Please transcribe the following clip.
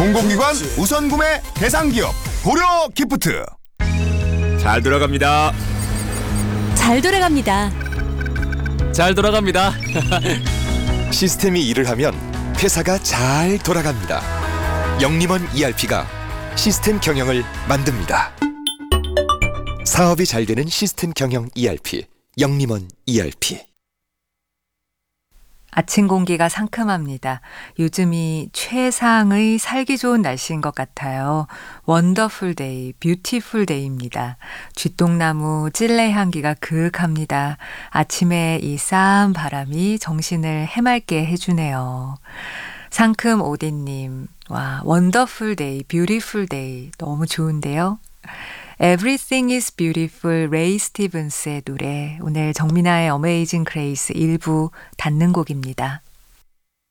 공공기관 우선 구매 대상 기업 고려 기프트. 잘 돌아갑니다. 잘 돌아갑니다. 잘 돌아갑니다. 시스템이 일을 하면 회사가 잘 돌아갑니다. 영림원 ERP가 시스템 경영을 만듭니다. 사업이 잘 되는 시스템 경영 ERP, 영림원 ERP. 아침 공기가 상큼합니다. 요즘이 최상의 살기 좋은 날씨인 것 같아요. 원더풀 데이, 뷰티풀 데이입니다. 쥐똥나무 찔레 향기가 그윽합니다. 아침에 이 싸한 바람이 정신을 해맑게 해주네요. 상큼 오디님, 와, 원더풀 데이, 뷰티풀 데이 너무 좋은데요. Everything is Beautiful, 레이 스티븐스의 노래. 오늘 정민아의 어메이징 그레이스 1부 닫는 곡입니다.